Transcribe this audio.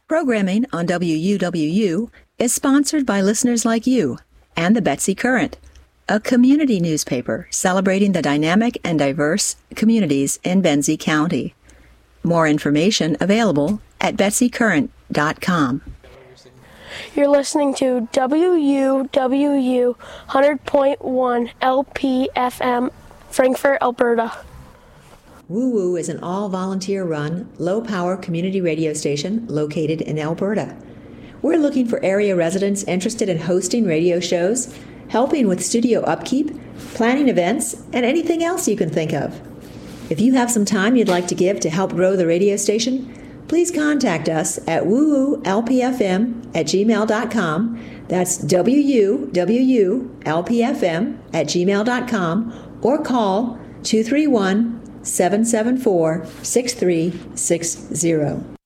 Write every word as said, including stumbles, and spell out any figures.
Programming on W U W U is sponsored by listeners like you and the Betsy Current, a community newspaper celebrating the dynamic and diverse communities in Benzie County. More information available at betsy current dot com. You're listening to W U W U one hundred point one L P F M, Frankfort, Alberta. Woo Woo is an all-volunteer-run, low-power community radio station located in Alberta. We're looking for area residents interested in hosting radio shows, helping with studio upkeep, planning events, and anything else you can think of. If you have some time you'd like to give to help grow the radio station, please contact us at woo woo l p f m at gmail dot com. That's W U W U L P F M at gmail dot com, or call two three one, seven seven four, six three six zero.